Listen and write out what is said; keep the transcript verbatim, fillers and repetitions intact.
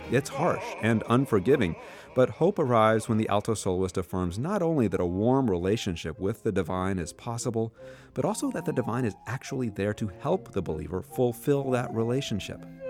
It's harsh and unforgiving, but hope arrives when the alto soloist affirms not only that a warm relationship with the divine is possible, but also that the divine is actually there to help the believer fulfill that relationship.